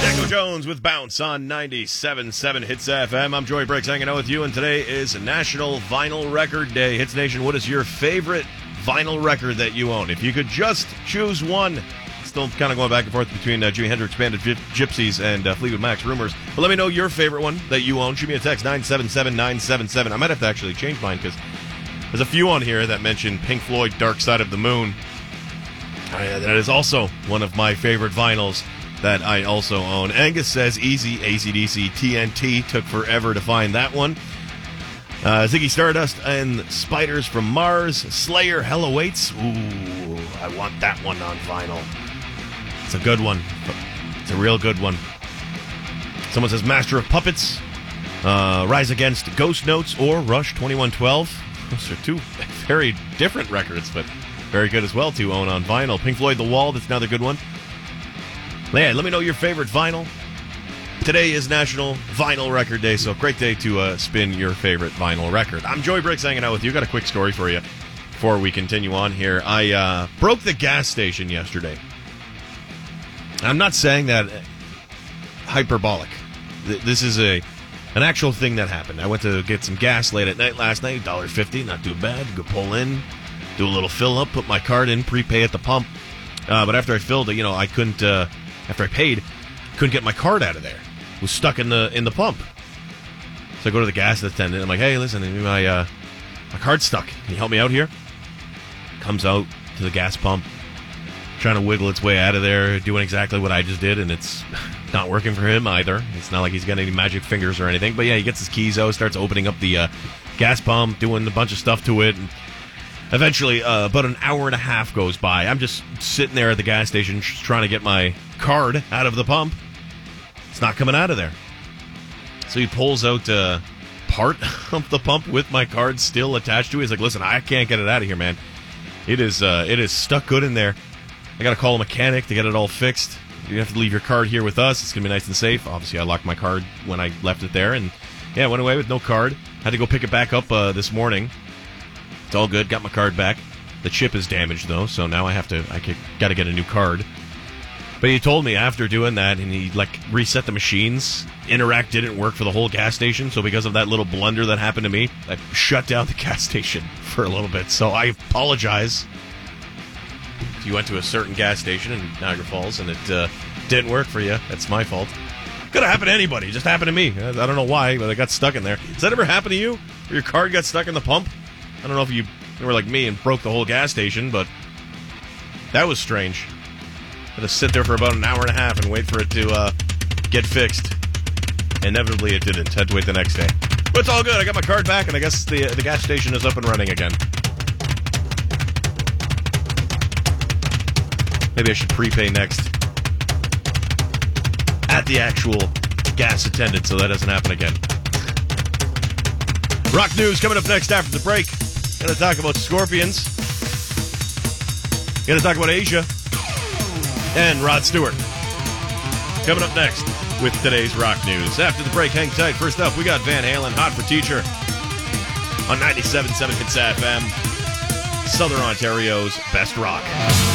Django Jones with Bounce on 97.7 Hits FM. I'm Joey Briggs hanging out with you, and today is National Vinyl Record Day. Hits Nation, what is your favorite vinyl record that you own? If you could just choose one, still kind of going back and forth between Jimi Hendrix Band of Gypsies and Fleetwood Mac's Rumors. But let me know your favorite one that you own. Shoot me a text, 977-977. I might have to actually change mine because there's a few on here that mention Pink Floyd, Dark Side of the Moon. That is also one of my favorite vinyls that I also own. Angus says Easy, AC/DC, TNT. Took forever to find that one. Ziggy Stardust and Spiders from Mars. Slayer, Hell Awaits. Ooh, I want that one on vinyl. It's a good one. It's a real good one. Someone says Master of Puppets, Rise Against, Ghost Notes, or Rush 2112. Those are two very different records, but very good as well to own on vinyl. Pink Floyd, The Wall, that's another good one. Yeah, let me know your favorite vinyl. Today is National Vinyl Record Day, so great day to spin your favorite vinyl record. I'm Joey Briggs hanging out with you. Got a quick story for you before we continue on here. I broke the gas station yesterday. I'm not saying that hyperbolic. This is an actual thing that happened. I went to get some gas late at night last night, $1.50, not too bad. Go pull in, do a little fill up, put my card in, prepay at the pump. But after I filled it, I couldn't. After I paid, couldn't get my card out of there. It was stuck in the pump. So I go to the gas attendant. I'm like, hey, listen, my card's stuck. Can you help me out here? Comes out to the gas pump, trying to wiggle its way out of there, doing exactly what I just did, and it's not working for him either. It's not like he's got any magic fingers or anything. But yeah, he gets his keys out, starts opening up the gas pump, doing a bunch of stuff to it, and eventually, about an hour and a half goes by. I'm just sitting there at the gas station trying to get my card out of the pump. It's not coming out of there. So he pulls out part of the pump with my card still attached to it. He's like, listen, I can't get it out of here, man. It is stuck good in there. I got to call a mechanic to get it all fixed. You have to leave your card here with us. It's going to be nice and safe. Obviously, I locked my card when I left it there. And yeah, went away with no card. Had to go pick it back up this morning. It's all good. Got my card back. The chip is damaged, though, so now I got to get a new card. But he told me after doing that, and he reset the machines. Interact didn't work for the whole gas station, so because of that little blunder that happened to me, I shut down the gas station for a little bit. So I apologize if you went to a certain gas station in Niagara Falls and it didn't work for you. That's my fault. Could have happened to anybody. It just happened to me. I don't know why, but I got stuck in there. Has that ever happened to you? Where your card got stuck in the pump? I don't know if you were like me and broke the whole gas station, but that was strange. Had to sit there for about an hour and a half and wait for it to get fixed. Inevitably, it didn't. Had to wait the next day. But it's all good. I got my card back, and I guess the gas station is up and running again. Maybe I should prepay next at the actual gas attendant so that doesn't happen again. Rock news coming up next after the break. Going to talk about scorpions. Going to talk about Asia. And Rod Stewart. Coming up next with today's rock news. After the break, hang tight. First up, we got Van Halen, Hot for Teacher on 97.7 Hits FM, Southern Ontario's best rock.